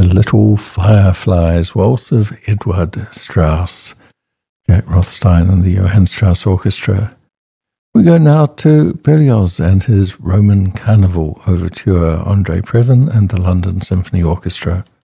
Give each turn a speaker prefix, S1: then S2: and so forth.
S1: Little Fireflies Waltz of Edward Strauss, Jack Rothstein and the Johann Strauss Orchestra. We go now to Berlioz and his Roman Carnival Overture, André Previn and the London Symphony Orchestra.